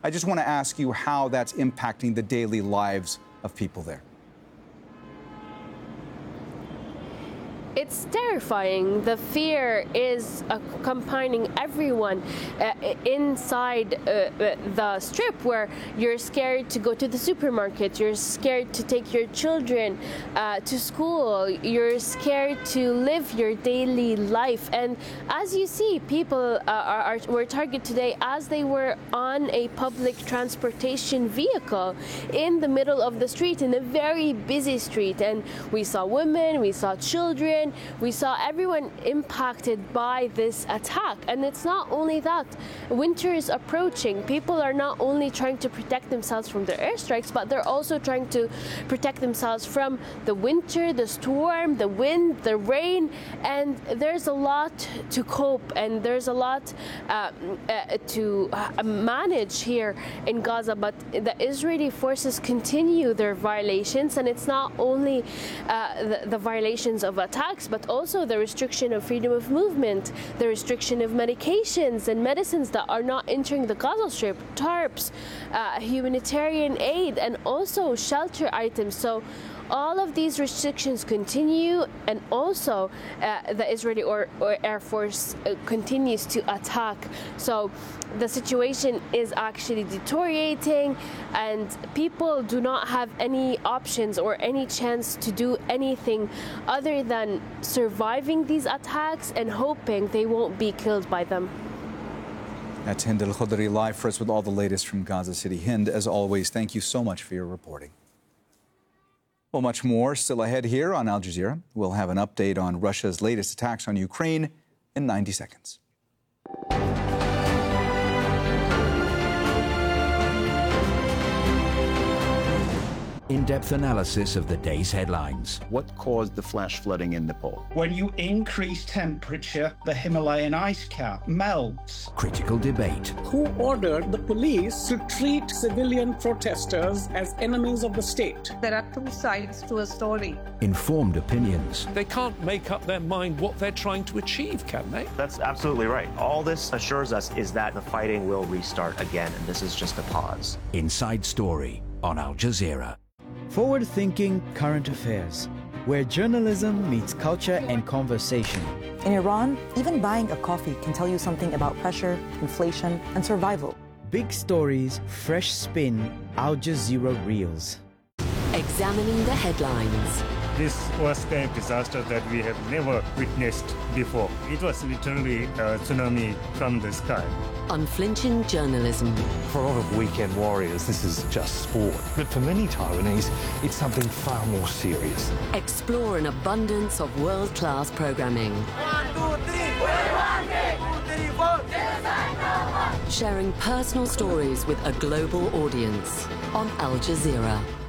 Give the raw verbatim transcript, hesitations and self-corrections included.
I just want to ask you how that's impacting the daily lives of people there. It's terrifying. The fear is accompanying everyone uh, inside uh, the strip, where you're scared to go to the supermarket, you're scared to take your children uh, to school, you're scared to live your daily life. And as you see, people uh, are, are, were targeted today as they were on a public transportation vehicle in the middle of the street, in a very busy street. And we saw women, we saw children, we saw everyone impacted by this attack. And it's not only that. Winter is approaching. People are not only trying to protect themselves from the airstrikes, but they're also trying to protect themselves from the winter, the storm, the wind, the rain. And there's a lot to cope, and there's a lot uh, uh, to uh, manage here in Gaza. But the Israeli forces continue their violations, and it's not only uh, the, the violations of attacks, but also the restriction of freedom of movement, the restriction of medications and medicines that are not entering the Gaza Strip, tarps, uh, humanitarian aid, and also shelter items. So all of these restrictions continue, and also uh, the Israeli or, or Air Force uh, continues to attack. So the situation is actually deteriorating, and people do not have any options or any chance to do anything other than surviving these attacks and hoping they won't be killed by them. That's Hind Al-Khudri live for us with all the latest from Gaza City. Hind, as always, thank you so much for your reporting. Well, much more still ahead here on Al Jazeera. We'll have an update on Russia's latest attacks on Ukraine in ninety seconds. In-depth analysis of the day's headlines. What caused the flash flooding in Nepal? When you increase temperature, the Himalayan ice cap melts. Critical debate. Who ordered the police to treat civilian protesters as enemies of the state? There are two sides to a story. Informed opinions. They can't make up their mind what they're trying to achieve, can they? That's absolutely right. All this assures us is that the fighting will restart again, and this is just a pause. Inside Story on Al Jazeera. Forward-thinking current affairs, where journalism meets culture and conversation. In Iran, even buying a coffee can tell you something about pressure, inflation, and survival. Big stories, fresh spin, Al Jazeera Reels. Examining the headlines. This was kind of disaster that we have never witnessed before. It was literally a tsunami from the sky. Unflinching journalism. For a lot of weekend warriors, this is just sport. But for many Taiwanese, it's something far more serious. Explore an abundance of world-class programming. One, two, three, one, two, three, four. Sharing personal stories with a global audience on Al Jazeera.